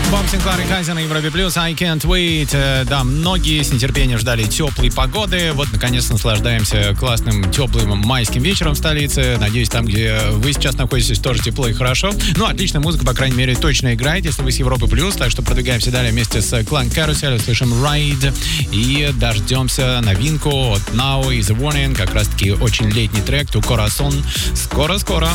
Боб Синклар и Кайзен на Европе Плюс. I can't wait. Да, многие с нетерпением ждали теплой погоды. Вот, наконец, наслаждаемся классным, теплым майским вечером в столице. Надеюсь, там, где вы сейчас находитесь, тоже тепло и хорошо. Ну, отличная музыка, по крайней мере, точно играет, если вы с Европы Плюс. Так что продвигаемся далее вместе с Clan Carousel. Слышим Ride. И дождемся новинку от Now и The Warning. Как раз-таки очень летний трек Tu Corazon. Скоро-скоро.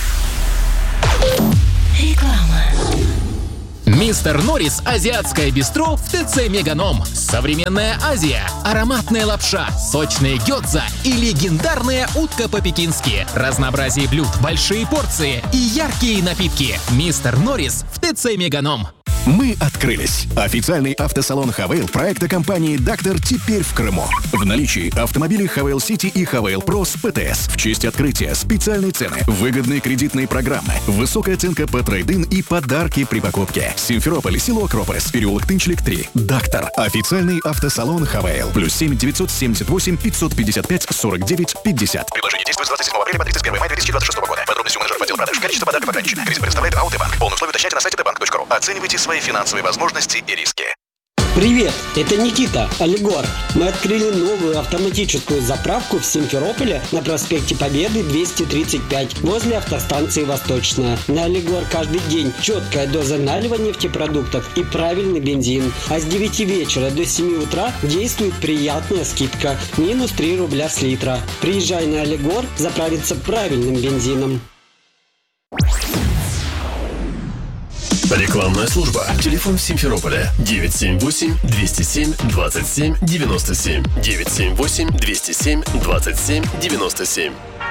Реклама. Мистер Норрис азиатское бистро в ТЦ Меганом. Современная Азия, ароматная лапша, сочные гёдза и легендарная утка по-пекински. Разнообразие блюд, большие порции и яркие напитки. Мистер Норрис в ТЦ Меганом. Мы открылись. Официальный автосалон Хавейл проекта компании «Дактор» теперь в Крыму. В наличии автомобили Хавейл Сити и Хавейл Про с ПТС. В честь открытия специальные цены, выгодные кредитные программы, высокая оценка по трейд-ин и подарки при покупке. Симферополь, село Акрополис, переулок Тынчлик 3. «Дактор» – официальный автосалон Хавейл. +7 978 555 49 50. Предложение действует с 27 апреля по 31 мая 2026 года. Подробности у менеджеров отдела продаж. Количество подарков ограничено. Кредит предоставляет Алтебанк. Полные условия уточняйте на сайте tbank.ru. Оценивайте свои финансовые возможности и риски. Привет, это Никита, Алигор. Мы открыли новую автоматическую заправку в Симферополе на проспекте Победы 235 возле автостанции Восточная. На Алигор каждый день четкая доза налива нефтепродуктов и правильный бензин. А с 9 вечера до 7 утра действует приятная скидка – минус 3 рубля с литра. Приезжай на Алигор заправиться правильным бензином. Рекламная служба. Телефон в Симферополе 978-207-27-97. 978-207-27-97.